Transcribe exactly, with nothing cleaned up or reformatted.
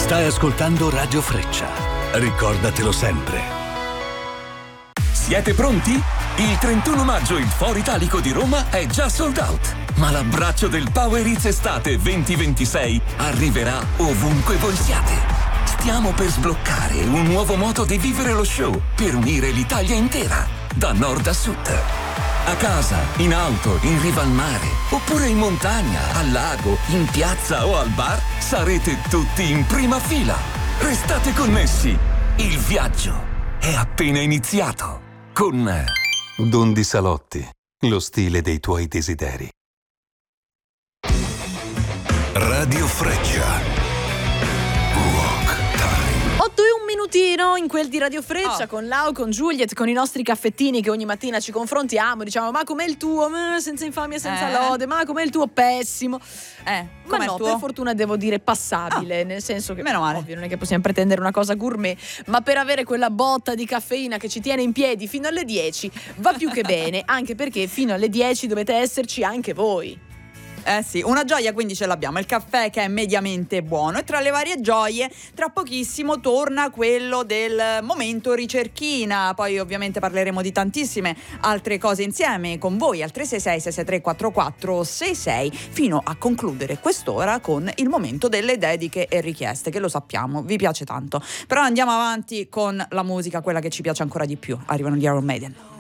Stai ascoltando Radio Freccia. Ricordatelo sempre. Siete pronti? Il trentuno maggio il Foro Italico di Roma è già sold out. Ma l'abbraccio del Power Hits Estate venti ventisei arriverà ovunque voi siate. Stiamo per sbloccare un nuovo modo di vivere lo show per unire l'Italia intera, da nord a sud. A casa, in auto, in riva al mare, oppure in montagna, al lago, in piazza o al bar, sarete tutti in prima fila. Restate connessi. Il viaggio è appena iniziato. Con Dondi Salotti, lo stile dei tuoi desideri. Radio Freccia. otto e un minutino in quel di Radio Freccia, oh. con Lau, con Juliet, con i nostri caffettini che ogni mattina ci confrontiamo, diciamo ma com'è il tuo? Ma senza infamia, senza Eh. lode, ma com'è il tuo? Pessimo. Eh, Ma com'è no, il tuo? per fortuna devo dire passabile, Ah, nel senso che meno male. ovvio, non è che possiamo pretendere una cosa gourmet, ma per avere quella botta di caffeina che ci tiene in piedi fino alle dieci va più che bene, anche perché fino alle dieci dovete esserci anche voi. Eh sì, una gioia quindi ce l'abbiamo, il caffè che è mediamente buono, e tra le varie gioie tra pochissimo torna quello del momento ricerchina, poi ovviamente parleremo di tantissime altre cose insieme con voi al tre sei sei sei sei tre quattro quattro sei sei fino a concludere quest'ora con il momento delle dediche e richieste, che lo sappiamo, vi piace tanto, però andiamo avanti con la musica, quella che ci piace ancora di più, arrivano gli Iron Maiden.